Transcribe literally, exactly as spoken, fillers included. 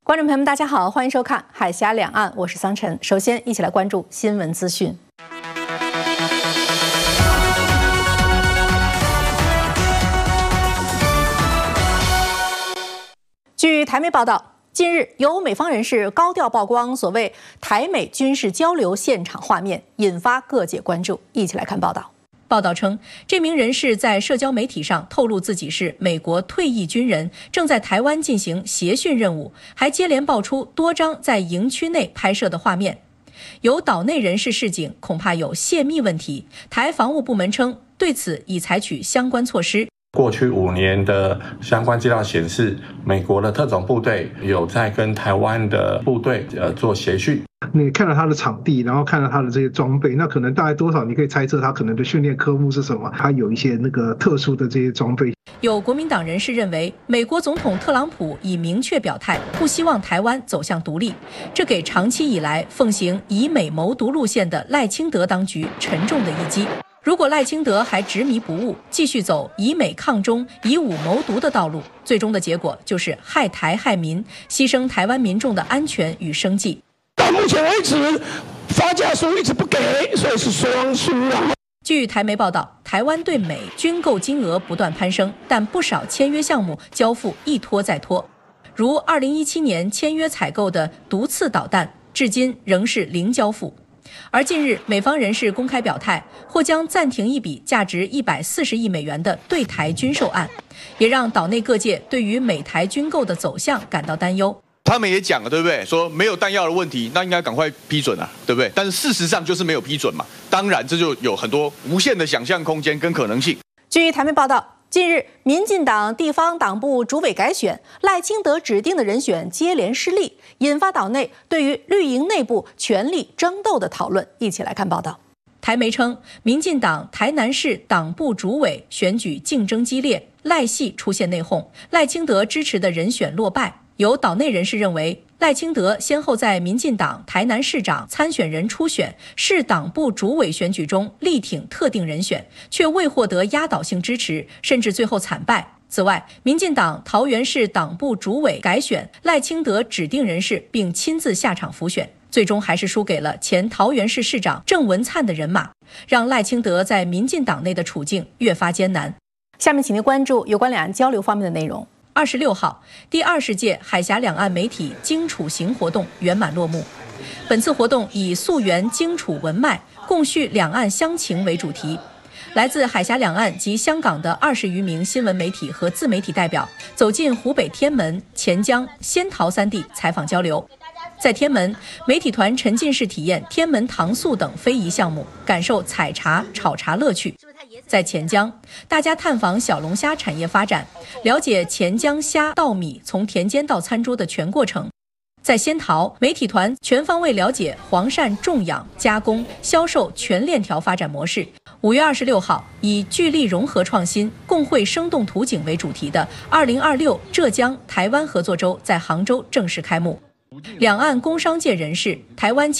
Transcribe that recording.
观众朋友们，大家好，欢迎收看《海峡两岸》，我是桑晨。首先，一起来关注新闻资讯。据台媒报道，近日有美方人士高调曝光所谓台美军事交流现场画面，引发各界关注。一起来看报道。报道称，这名人士在社交媒体上透露自己是美国退役军人，正在台湾进行协训任务，还接连爆出多张在营区内拍摄的画面。有岛内人士示警，恐怕有泄密问题。台防务部门称，对此已采取相关措施。 过去五年的相关资料显示，美国的特种部队有在跟台湾的部队呃做协训。 你看了他的场地，然后看了他的这些装备，那可能大概多少？你可以猜测他可能的训练科目是什么？他有一些那个特殊的这些装备。 有国民党人士认为，美国总统特朗普已明确表态，不希望台湾走向独立，这给长期以来奉行以美谋独路线的赖清德当局沉重的一击。如果赖清德还执迷不悟，继续走以美抗中、以武谋独的道路，最终的结果就是害台害民，牺牲台湾民众的安全与生计。 到目前为止，发价书一直不给，所以是双输啊。 据台媒报道，台湾对美军购金额不断攀升，但不少签约项目交付一拖再拖，如二零一七年签约采购的毒刺导弹，至今仍是零交付。而近日，美方人士公开表态，或将暂停一笔价值一百四十亿美元的对台军售案，也让岛内各界对于美台军购的走向感到担忧。 他们也讲了，对不对？说没有弹药的问题，那应该赶快批准啊，对不对？但是事实上就是没有批准嘛，当然这就有很多无限的想象空间跟可能性。 据台媒报道，近日民进党地方党部主委改选，赖清德指定的人选接连失利，引发岛内对于绿营内部权力争斗的讨论。一起来看报道。台媒称，民进党台南市党部主委选举竞争激烈，赖系出现内讧，赖清德支持的人选落败。有岛内人士认为，赖清德先后在民进党台南市长参选人初选、市党部主委选举中力挺特定人选，却未获得压倒性支持，甚至最后惨败。此外，民进党桃园市党部主委改选赖清德指定人士，并亲自下场辅选，最终还是输给了前桃园市市长郑文灿的人马，让赖清德在民进党内的处境越发艰难。下面请您关注有关两岸交流方面的内容。二十六号，第二十届海峡两岸媒体荆楚行活动圆满落幕。本次活动以溯源荆楚文脉，共叙两岸乡情为主题。来自海峡两岸及香港的二十余名新闻媒体和自媒体代表走进湖北天门、钱江、仙桃三地采访交流。在天门，媒体团沉浸式体验天门糖醋等非遗项目，感受采茶、炒茶乐趣。在钱江，大家探访小龙虾产业发展，了解钱江虾稻米从田间到餐桌的全过程。在仙桃，媒体团全方位了解黄鳝种养、加工、销售全链条发展模式。五月二十六号，以聚力融合创新、共绘生动图景为主题的二零二六浙江台湾合作周在杭州正式开幕。两岸工商界人士、台湾